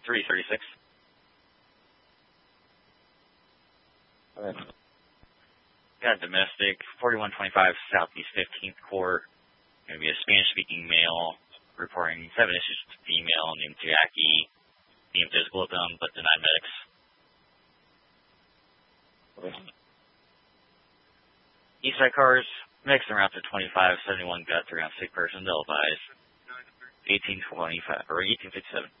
336. Okay. Got domestic, 4125 Southeast 15th Court. Going to be a Spanish-speaking male reporting 7 issues to female named Jackie. Being physical with them, but denied medics. Okay. Eastside cars, mixed around to 2571 got 3 on sick person, they'll advise 1825 or 1857.